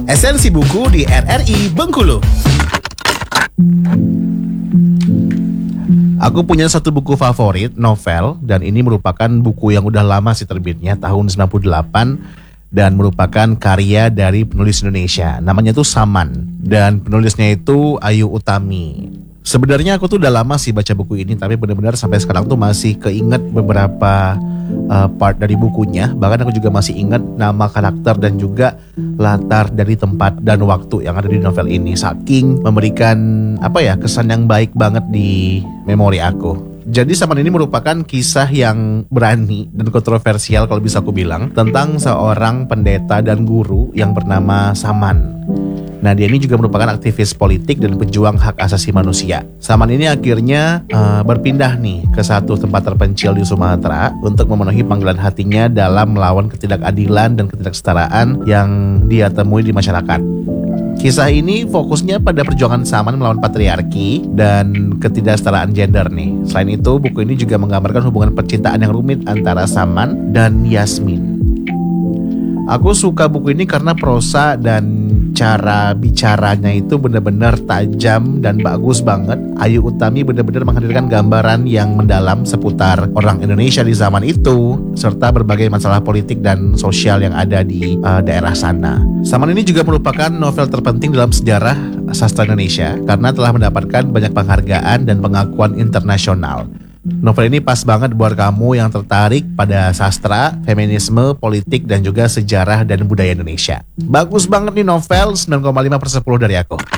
Esensi buku di RRI Bengkulu. Aku punya satu buku favorit, novel, dan ini merupakan buku yang udah lama sih terbitnya, tahun 98, dan merupakan karya dari penulis Indonesia. Namanya tuh Saman, dan penulisnya itu Ayu Utami. Sebenarnya aku tuh udah lama sih baca buku ini, tapi benar-benar sampai sekarang tuh masih keinget beberapa part dari bukunya. Bahkan aku juga masih ingat nama karakter dan juga latar dari tempat dan waktu yang ada di novel ini. Saking memberikan kesan yang baik banget di memori aku. Jadi Saman ini merupakan kisah yang berani dan kontroversial kalau bisa aku bilang, tentang seorang pendeta dan guru yang bernama Saman. Nah, dia ini juga merupakan aktivis politik dan pejuang hak asasi manusia. Saman ini akhirnya berpindah nih ke satu tempat terpencil di Sumatera untuk memenuhi panggilan hatinya dalam melawan ketidakadilan dan ketidaksetaraan yang dia temui di masyarakat. Kisah ini fokusnya pada perjuangan Saman melawan patriarki dan ketidaksetaraan gender nih. Selain itu, buku ini juga menggambarkan hubungan percintaan yang rumit antara Saman dan Yasmin. Aku suka buku ini karena prosa dan cara bicaranya itu benar-benar tajam dan bagus banget. Ayu Utami benar-benar menghadirkan gambaran yang mendalam seputar orang Indonesia di zaman itu, serta berbagai masalah politik dan sosial yang ada di daerah sana. Saman ini juga merupakan novel terpenting dalam sejarah sastra Indonesia karena telah mendapatkan banyak penghargaan dan pengakuan internasional. Novel ini pas banget buat kamu yang tertarik pada sastra, feminisme, politik, dan juga sejarah dan budaya Indonesia. Bagus banget nih novel, 9,5/10 dari aku.